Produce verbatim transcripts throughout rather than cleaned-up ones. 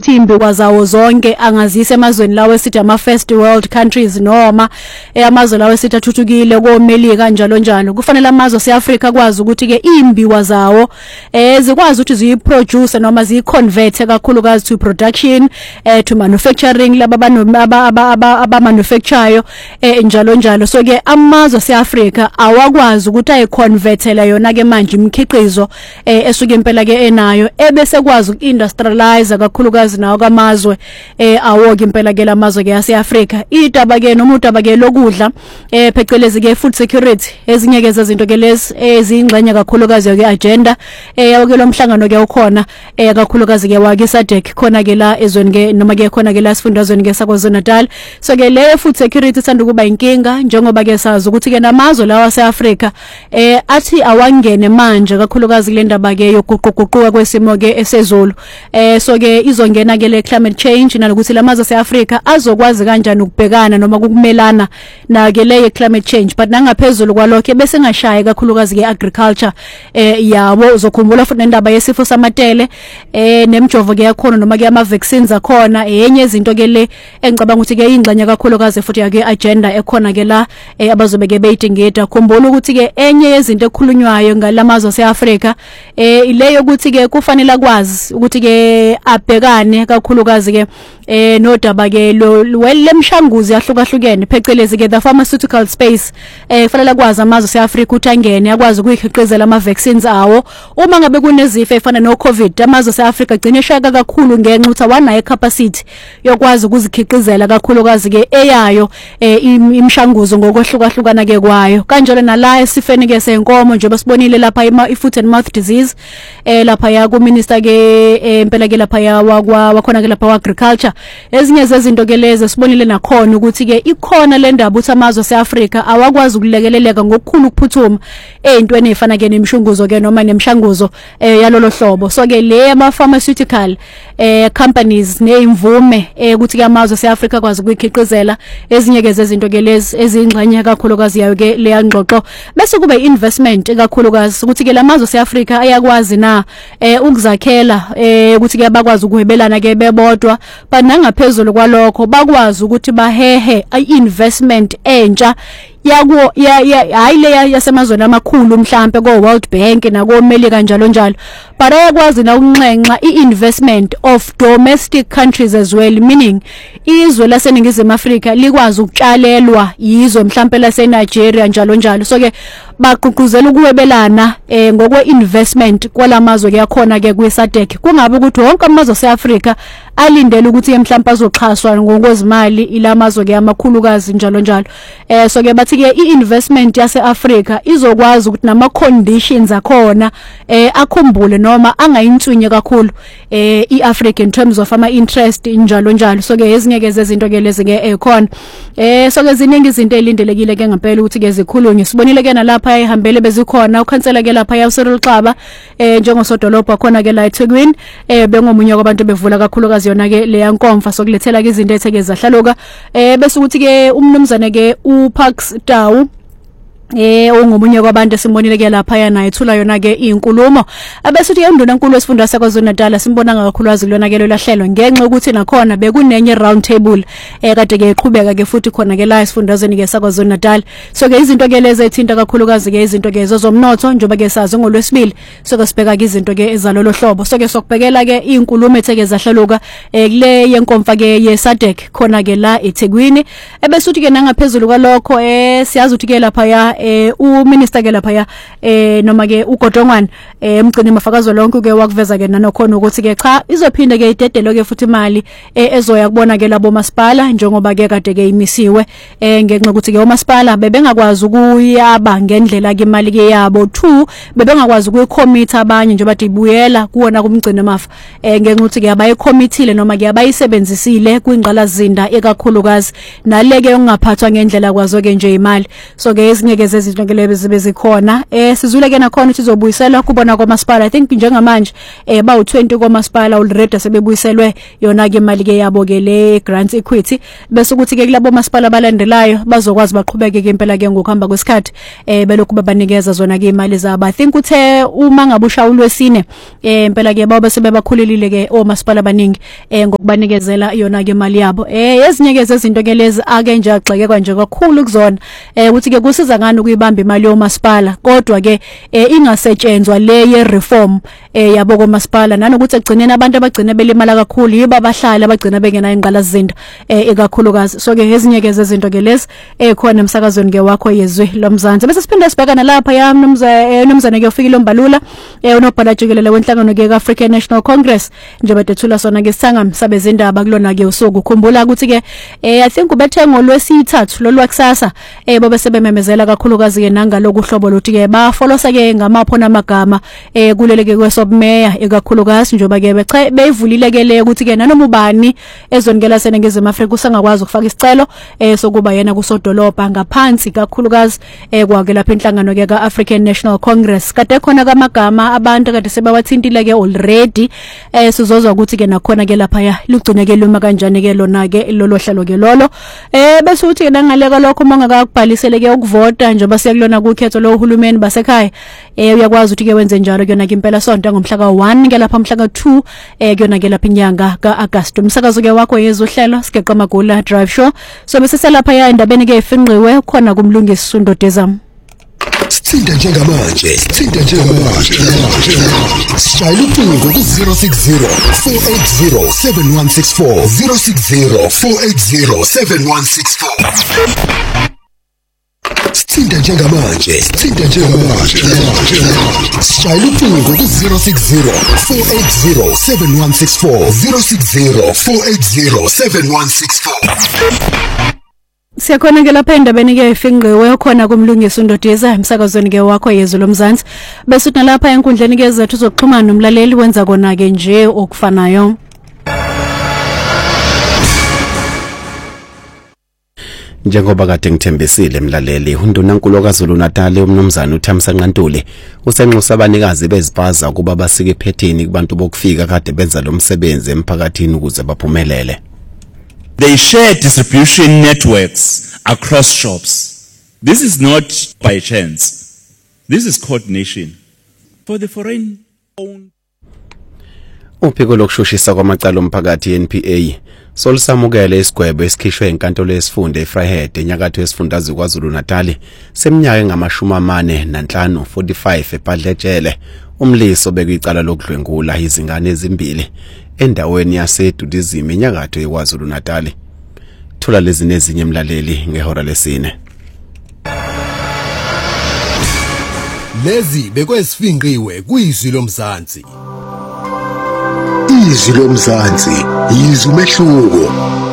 ukuthi imbi kwazawo zonke angazise emazweni lawo esithi ama first world countries noma amazwe lawo esithi athuthukile komelika njalo njalo. Kufanele amazwe aseAfrika kwazi ukuthi ke imbi kwazawo eh zikwazi ukuthi ziyiproduce noma ziyiconvert kakhulukazi to production eh to manufacturing laba aba aba manufacture eh njalo njalo. So ke amazwe aseAfrika awakwazi ukuthi ayiconvertela yona ke manje imikhiqizo eh esuke impela ke enayo ebese kwazi ukindustrialize kakhulukazi nawo kamazwe eh awoke impela ke lamazwe ke aseAfrika. Idaba ke noma udaba ke lokudla eh phecelezi ke food security ezinye ke zezinto ke lezi ezingxenye kakhulukazi ke agenda eh yake lomhlangano ke ukhona eh kakhulukazi ke wake SADC khona ke la ezweni ke noma ke khona ke la sifundazweni ke saKwaZulu-Natal. So ke le food security sanda kuba inkinga njengoba ke sazi ukuthi ke namazwe lawa aseAfrika eh athi awangene manje kakhulukazi le ndaba ke yokuguquguquka kwesimo ke esezulu eh so ke izongena ke le climate change nalokuthi lamazwe aseAfrika azokwazi kanjani ukubhekana noma ukumelana na ke le climate change. But nangaphezulu kwalokho bese ngashaya kakhulukazi ke agriculture eh yabo uzokhumbula futhi indaba yesifo samatele eh nemjovo ke yakhona noma ke ama vaccines akhona enye izinto ke le engicabanga ukuthi ke ingxenye kakhulukazi futhi yake agenda ekhona ke la eh abazobe ke beyidingida. Khumbula ukuthi ke enye yezinto ekhulunywayo ngalamazwe aseAfrika eh ileyo ukuthi ke kufanele akwazi ukuthi ke abhekane kakhulukazi ke eh nodaba ke lo lemshanguzi yahlukahlukene phecelezi ke the pharmaceutical space eh kufanele akwazi amazwe aseAfrika ukuthi angene akwazi ukuyikhiqizela ama vaccines awo uma ngabe kunezifo efana no COVID. Amazwe aseAfrika agcine shaka kakhulu ngenxa ukuthi awanayo capacity yokwazi ukuzikhiqizela kakhulukazi ke eyayo eh imshanguzo ngokwehlukahlukana ke kwayo. Kanjalo nala esifeni ke senkomo njengoba sibonile lapha ima foot and mouth disease eh lapha ya ku minister ke impela ke lapha ya wakhona ke lapha agriculture. Ezinye zezinto ke lezi sibonile nakhona ukuthi ke ikhona le ndaba ukuthi amazwe aseAfrika awakwazi ukulekeleleka ngokukhulu ukuphuthuma ezintweni ezifana ke nemishunguzo ke noma nemshanguzo eh yalolo hlobo. So ke le ama pharmaceutical eh companies neimvume eh ukuthi ke amazwe aseAfrika kwazi ukuyikhiqizela ezinye ke zezinto ke lezi ezingxenye kakhulukazi yayo ke le yangxoxo. Bese kube investment kakhulukazi ukuthi ke lamazwe aseAfrika ayakwazi na eh ukuzakhela eh ukuthi ke bakwazi ukuhwebelana ke bebodwa but nangaphezulu kwalokho bakwazi ukuthi bahehe i-investment entsha yakuwo ya hayi le yasemazweni amakhulu mhlambe ko World Bank nako Melika njalo njalo but ayakwazi na ukunxenxa iinvestment of domestic countries as well, meaning izwe laseNingizimu Afrika likwazi ukutshalelwa yizwe mhlambe laseNigeria njalo njalo. So ke baqhuquzela ukuwebelana eh ngokwe investment kwalamazwe ke yakhona ke kwiSADC kungabe ukuthi wonke amazwe aseAfrika alindele ukuthi mhlambe azoxhaswa ngokwezimali ilamazwe ke amakhulukazi njalo njalo. Eh so ke bathi ke iinvestment yaseAfrika izokwazi ukuthi nama conditions akhona eh akhumbule noma angayintsunye kakhulu eh iAfrica in terms of ama interest njalo njalo. So ke ezinye ke zezinto ke lezi ke ekhona eh so ke ziningi izinto ezilindelekile ke ngempela ukuthi ke zikhulunywe. Sibonile ke nalapha ehambele bezikhona ukhansela ke lapha yaSiril Xaba eh njengosodolopha khona ke la eThekwini eh bengomunye kwabantu bevula kakhulukazi yona ke le yankomfa sokulethela ke izinto etheke zahlaluka eh bese ukuthi ke umnumzane ke uParks Tau eh ongomunye kwabantu simbonile ke lapha yana ethula yona ke inkulumo abese uthi enduna enkulu esifunda saKwaZulu-Natal simbonanga kakhulukazi kulona ke lahlelo ngenxa ukuthi nakhona bekunenye round table eh kade ke iqhubeka ke futhi khona ke la esifundazweni ke saKwaZulu-Natal. So ke izinto ke lezi ethinta kakhulukazi ke izinto ke zezomnotho njoba ke sazi ngolwesibili so ke sibheka ke izinto ke ezalolo hlobo. So ke sokubhekela ke inkulumo etheke zahlaluka eh kule yenkomfa ke yeSADC khona ke la eThekwini ebese uthi ke nangaphezulu kwalokho eh siyazi uthi ke lapha ya eh uminister ke lapha ya eh noma ke uGodongwana eh umgcini mafakazo lonke ke wakuveza ke nanokhona ukuthi ke cha izophinda ke idedelo ke futhi imali eh ezoya kubona ke labo masipala njengoba ke kade ke imisiwe eh ngenxa ukuthi ke omasipala bebengakwazi ukuyaba ngendlela ke imali ke yabo two bebengakwazi ukuyicommit abanye nje bathi ibuyela kuona kumgcini mafa eh ngenxa ukuthi ke abayicommitile noma ke abayisebenzisile kwingqala zinda ekakhulukazi naleke ungaphathwa ngendlela kwazo ke nje imali. So ke ezinye ke zinyekeze izinto ngelebe zibe zikhona eh sizule ke nakhona ukuthi izobuyisela kubona kwamasipala. I think njengamanje eh ba u twenty kwamasipala already sebebuyiselwe yona ke imali ke yabo ke le grant equity bese ukuthi ke kulabo masipala abalandelayo bazokwazi baqhubeke ke impela ke ngokuhamba kwesikhathi eh belokhu babanikeza zona ke imali zabo. I think uthe uma ngabusha ulwesine eh impela ke baba sebebakhulelile ke omasipala abaningi eh ngokubanikezela yona ke imali yabo. Eh ezinyekeze izinto ke lezi ake nje agxeke kanje kakhulu kuzona eh ukuthi ke kusiza ngani ukuyibamba imali yomasipala kodwa ke eh ingasetshenzwa le ye reform eh yabo komasipala nanokuthi egcineni abantu abagcina belimala kakhulu yibo abahlali abagcina bengena ingqalazinda eh ekakhulukazi. So ke ezinyekeze izinto ke lezi ekhona emsakazweni ke wakho yezwe loMzansi bese siphinda sibhekana lapha yami nomza nomzane ke ufike loMbalula eh unobhala jikelele wenhlangano ke African National Congress njengoba dethula sona ke sithanga sabezindaba kulona ke usuku. Khumbula ukuthi ke eh I think ubethe ngolwesithathu lolwakusasa eh bobe sebememezela kakhulukazi ke nangaloku hlobo lothi ke bafolosa ke ngamapho namagama eh kuleleke kwesobmeya ekakhulukazi njengoba ke beche beyivulile ke le ukuthi ke nanoma ubani ezonikela senengezema Afrika usangakwazi ukufaka isicelo eh sokuba yena kusodolopha ngaphansi kakhulukazi eh kwake lapha inhlangano ke ka African National Congress. Kade khona kamagama abantu kade sebawathintile ke already eh sizozwa ukuthi ke nakhona ke lapha ya lugcine ke luma kanjani ke lona ke lolo hlelo ke lolo eh bese uthi ke nangaleka lokho mangakakubhalisele ke ukuvota njengoba siyakulona kukhetho lo uhulumeni basekhaya eh uyakwazi ukuthi ke wenze njalo kuyona ke impela sonto ngomhla ka one ke lapha mhla ka two eh kuyona ke lapha inyanga ka August. Umsakazo ke wakho yezohlelo sigeqa magula drive show so bese selapha ya indabeni ke ifinqiwe khona kumlungisi Sundodezam. Sithinda njengamanje sithinda njengamanje sishayela ucingo ku zero six zero four eight zero seven one six four zero six zero four eight zero seven one six four. Sithinda njengamanje sithinda njengamanje sishayela ucingo ku zero six zero four eight zero seven one six four zero six zero four eight zero seven one six four. Siyakhona ke lapha endabeni ke ifinqiwe khona kumlungisi Undodeza emsakazweni ke wakho yezwe loMzansi bese uthi nalapha enkundleni ke zethu zokuxhumana nomlaleli wenza kona ke nje okufanayo. Njengoba kade ngithembisile mlaleli uNdunankulu kaZulu Natal umnumzana uThamsa Nqantuli usenxusa abanikazi bezibhaza kuba basike phethini kubantu bokufika kade benza lo msebenzi emphakathini ukuze baphumelele. They share distribution networks across shops. This is not by chance. This is coordination. For the foreign owned Uphiko lokushushisa kwamacala omphakathi N P A solisamukele isigwebo esikhishwe enkantolo yesifunde eFryhead enyakatho yesifundazwe kwaZulu Natal seminyaka engamashumi amane nanhlanu forty-five eBhadletshele umliso bekuyicala lokudlwengula izingane ezimbili endaweni yaseDudizim enyakatho yeKwaZulu Natal. Thola lezi nezinye emlaleli ngehora lesine. Lezi bekwesifinqiwe kuyizwi loMzansi. Izwi loMzansi yizwi umehluko.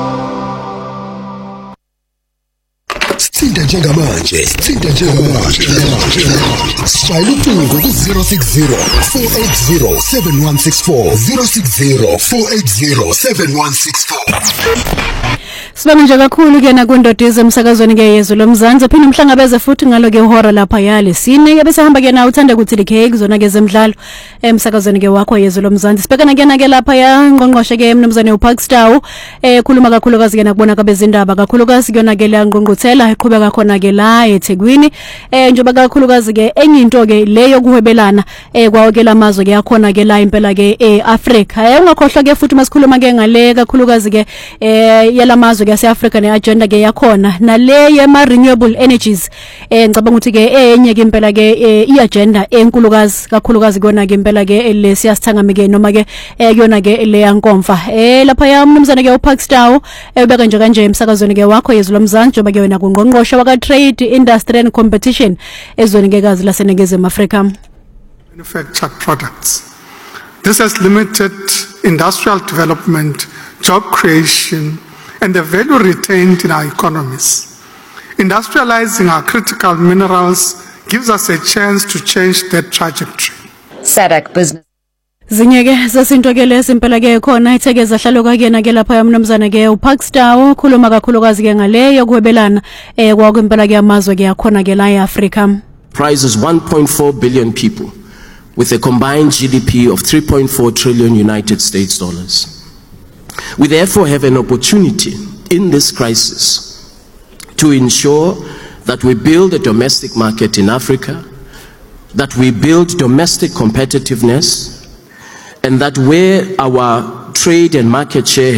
Sithinda njengamanje sithinda njengamanje sishayela ucingo ku zero six zero four eight zero seven one six four zero six zero four eight zero seven one six four. Sibonga nje kakhulu ke nakuNdodeza emsakazweni ke yezwe loMzansi phinde umhlangabeze futhi ngalo ke ihora lapha yale sine ke bese hamba ke na uthanda ukuthi likhe kuzona ke zemidlalo emsakazweni ke wakho yezwe loMzansi sibhekana ke na ke lapha ya ngqongqoshe ke emnumzane uParkstown eh khuluma kakhulukazi ke nakubona kabezindaba kakhulukazi kuyona ke la ngqongqothela eqhubeka khona ke la eThekwini eh njoba kakhulukazi ke enye into ke leyo kuhwebelana eh kwawo ke lamazwe ke yakhona ke la impela ke eAfrica eh ungakhohlwa ke futhi masikhuluma ke ngale kakhulukazi ke eh yalamazwe ke yaseAfrica neagenda ke yakhona nale yema renewable energies eh ngicabanga ukuthi ke enye ke impela ke iagenda enkulukazi kakhulukazi kona ke impela ke lesiyasithangame ke noma ke kuyona ke le yankomfa eh lapha ya umnumzane ke uParkstown ebeka nje kanje emsakazweni ke wakho yezwe loMzansi njoba ke wena kungqongqoshe waka trade industry and competition ezweni ke kazi laseNingizimu Afrika. Manufactured products. This has limited industrial development, job creation and the value retained in our economies. Industrializing our critical minerals gives us a chance to change that trajectory. SADC Business Zinyeke zasinto ke lesimpela ke khona ithekeza hlalo kuyena ke lapha yamnumzana ke uParkstar khuluma kakhulukazi ke ngaleyo kuhwebelana eh kwakwempela ke amazwe ke yakhona ke la eAfrica. Comprises one point four billion people with a combined G D P of three point four trillion United States dollars. We therefore have an opportunity in this crisis to ensure that we build a domestic market in Africa, that we build domestic competitiveness, and that where our trade and market share